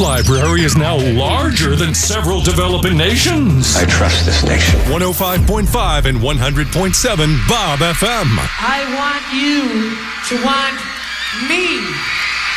library is now larger than several developing nations. I trust this nation. 105.5 and 100.7 Bob FM. I want you to want me.